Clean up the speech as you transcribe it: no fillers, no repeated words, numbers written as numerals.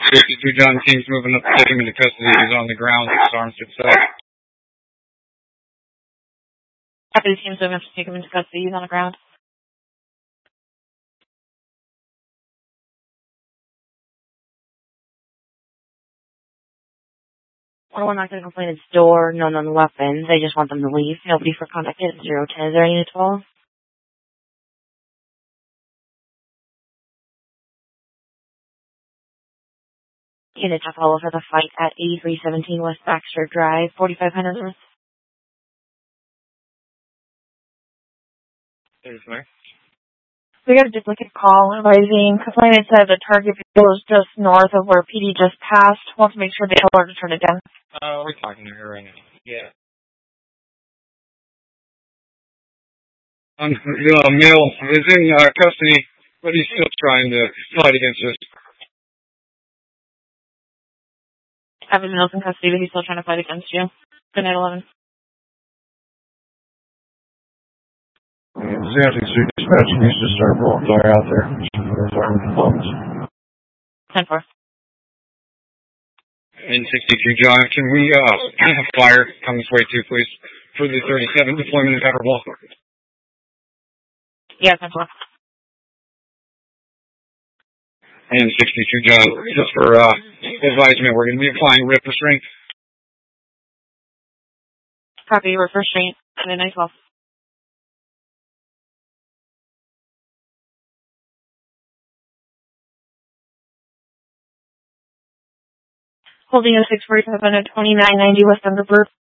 52 John King's moving up to take him into custody. He's on the ground. His arms himself. Copy, the team's moving up to take him into custody. He's on the ground. One knocked on the complainant's door. No known weapons. They just want them to leave. Nobody for contact at 010. Is there any 12? Unit to follow for the fight at 8317 West Baxter Drive, 4500 North. We got a duplicate call advising complainant said the target vehicle is just north of where PD just passed. Want to make sure they tell her to turn it down. We're talking to her right now. Yeah. Male is in custody, but he's still trying to fight against us. Evan Mills in custody, but he's still trying to fight against you. Good night, 11. Zantic Street Dispatch needs to start rolling fire out there. 10-4. In 63 John, can we have fire come this way too, please? For the 37 deployment in Pepperball. Yeah, 10-4. And 62 John, just for advisement, we're going to be applying rip restraint. Copy, rip restraint. And then 12. Holding a 645 on a 2990 West Underbird.